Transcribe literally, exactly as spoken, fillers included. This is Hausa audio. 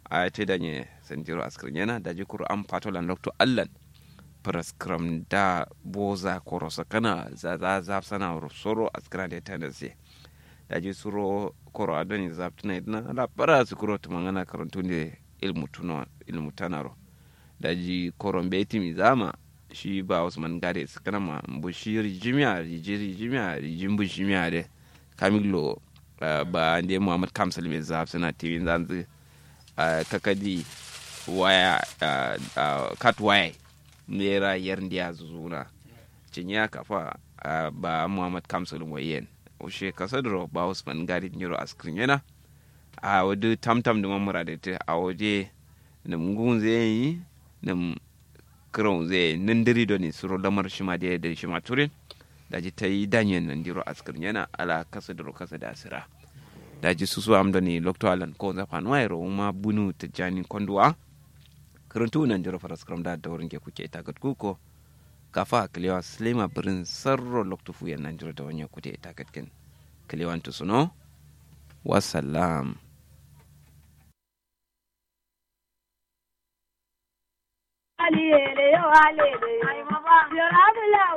a te da ne sandiro askrin yana da ji kuru an fatolan lokto allan praskram da boza korosa kana za za za sana soro askran da ta nase da ji suro koro adoni zaptuna idna la para su kuro tumangana karantu ne ilmu tuno ilmu tanaro da ji koron beti mi zama shi ba Usman Gade su kana ma bushiri jimiya rijiri jimiya rijin bushimiya de kamilo ba ande Muhammad Kamsal mai zaf suna tv zanzu kakadi waya kat waya nera yar ndiya zuzuna cinya kafa ba Muhammad Kamsal wayen o she kasadro ba Usman Gade nyoro askrin yana a wadu tamtam da mamura da ta a waje na mungun zai yi na kiran zai nindiri da ne suro lamar shi ma da da shi ma turin da ji ta yi danyen nan diro askrin yana ala kasa da kasa da asira da ji su su amda ne lokto alan ko za fa noiro ma bunu ta jani konduwa kirantu nan diro faras kram da da wurin ke kuke ta gat kuko kafa kliwa slima birin sarro lokto fu yan nan diro da wanya kuke ta gat kin kliwan to suno wassalam. Ali, yo, ale, ay, mama, yo,